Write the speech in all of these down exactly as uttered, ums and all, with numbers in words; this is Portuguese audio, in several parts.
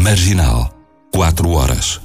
Marginal, quatro horas.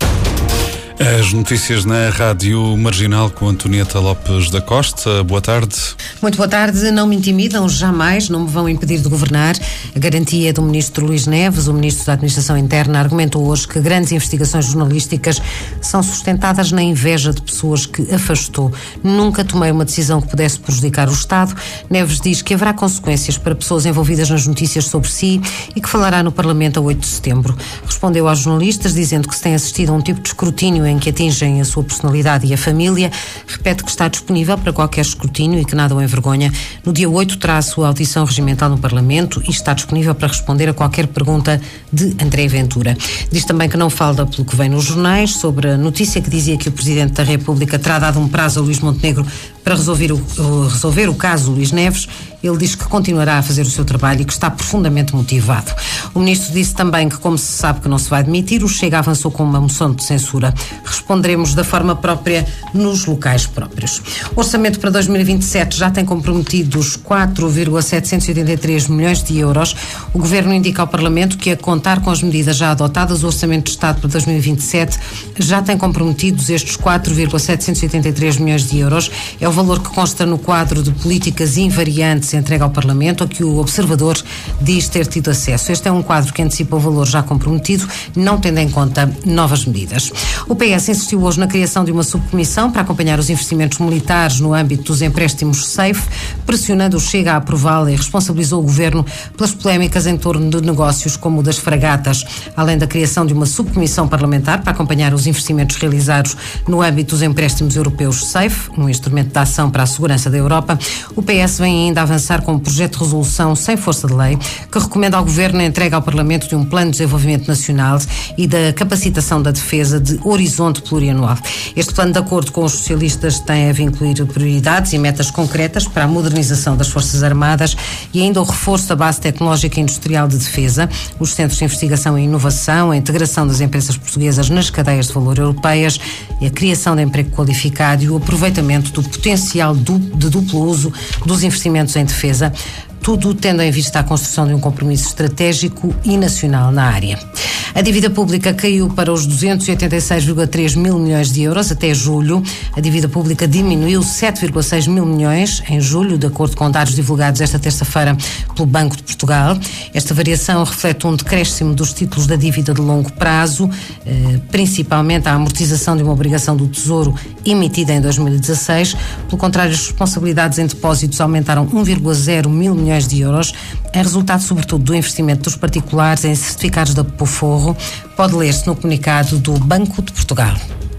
As notícias na Rádio Marginal com Antonieta Lopes da Costa. Boa tarde. Muito boa tarde. Não me intimidam, jamais, não me vão impedir de governar. A garantia do ministro Luís Neves, o ministro da Administração Interna, argumentou hoje que grandes investigações jornalísticas são sustentadas na inveja de pessoas que afastou. Nunca tomei uma decisão que pudesse prejudicar o Estado. Neves diz que haverá consequências para pessoas envolvidas nas notícias sobre si e que falará no Parlamento a oito de setembro. Respondeu aos jornalistas dizendo que se tem assistido a um tipo de escrutínio em que atingem a sua personalidade e a família. Repete que está disponível para qualquer escrutínio e que nada o envergonha. No dia oito terá a sua audição regimental no Parlamento e está disponível para responder a qualquer pergunta de André Ventura. Diz também que não falta pelo que vem nos jornais sobre a notícia que dizia que o Presidente da República terá dado um prazo a Luís Montenegro para resolver o, resolver o caso Luís Neves. Ele diz que continuará a fazer o seu trabalho e que está profundamente motivado. O ministro disse também que, como se sabe que não se vai demitir, o Chega avançou com uma moção de censura. Responderemos da forma própria nos locais próprios. O orçamento para dois mil e vinte e sete já tem comprometido os quatro vírgula setecentos e oitenta e três milhões de euros. O Governo indica ao Parlamento que, a contar com as medidas já adotadas, o Orçamento de Estado para dois mil e vinte e sete já tem comprometidos estes quatro vírgula setecentos e oitenta e três milhões de euros. É o valor que consta no quadro de políticas invariantes entregue ao Parlamento, a que o Observador diz ter tido acesso. Este é um quadro que antecipa o valor já comprometido, não tendo em conta novas medidas. O P S insistiu hoje na criação de uma subcomissão para acompanhar os investimentos militares no âmbito dos empréstimos SAFE, pressionando o Chega a aprová-la e responsabilizou o Governo pelas polémicas em torno de negócios como o das fragatas. Além da criação de uma subcomissão parlamentar para acompanhar os investimentos realizados no âmbito dos empréstimos europeus SAFE, um instrumento de ação para a segurança da Europa, o P S vem ainda avançar com um projeto de resolução sem força de lei que recomenda ao Governo a entrega ao Parlamento de um plano de desenvolvimento nacional e da capacitação da defesa de horizonte plurianual. Este plano, de acordo com os socialistas, tem a incluir prioridades e metas concretas para a modernização das Forças Armadas e ainda o reforço da base tecnológica e industrial de defesa, os centros de investigação e inovação, a integração das empresas portuguesas nas cadeias de valor europeias e a criação de emprego qualificado e o aproveitamento do potencial de duplo uso dos investimentos em defesa, tudo tendo em vista a construção de um compromisso estratégico e nacional na área. A dívida pública caiu para os duzentos e oitenta e seis vírgula três mil milhões de euros até julho. A dívida pública diminuiu sete vírgula seis mil milhões em julho, de acordo com dados divulgados esta terça-feira pelo Banco de Portugal. Esta variação reflete um decréscimo dos títulos da dívida de longo prazo, eh, principalmente a amortização de uma obrigação do Tesouro emitida em dois mil e dezasseis. Pelo contrário, as responsabilidades em depósitos aumentaram um vírgula zero mil milhões de euros, em resultado sobretudo do investimento dos particulares em certificados da Poforro. Pode ler-se no comunicado do Banco de Portugal.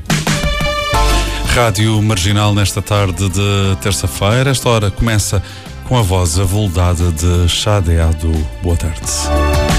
Rádio Marginal nesta tarde de terça-feira. Esta hora começa com a voz avultada de Xadeado. Boa tarde.